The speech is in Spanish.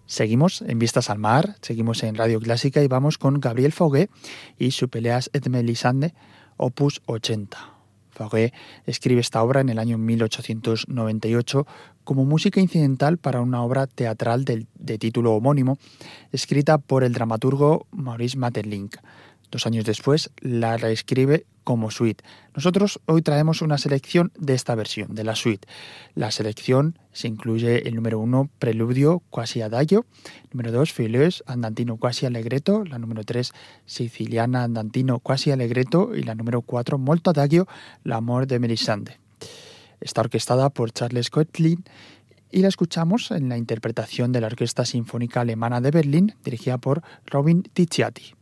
Seguimos en Vistas al Mar, seguimos en Radio Clásica y vamos con Gabriel Fauré y su Peleas et Mélisande, opus 80. Fauré escribe esta obra en el año 1898 como música incidental para una obra teatral de título homónimo, escrita por el dramaturgo Maurice Maeterlinck. 2 años después la reescribe como suite. Nosotros hoy traemos una selección de esta versión, de la suite. La selección se incluye el número 1, Preludio quasi adagio, número 2, Feuilleuse andantino quasi allegretto, la número 3, Siciliana andantino quasi allegretto y la número 4, Molto adagio, l'amor de Mélisande. Está orquestada por Charles Koechlin y la escuchamos en la interpretación de la Orquesta Sinfónica Alemana de Berlín, dirigida por Robin Ticciati.